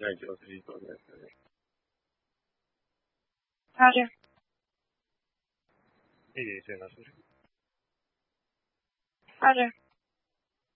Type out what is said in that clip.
在91左右之类。 Roger. Sí, sí, no sé. Roger.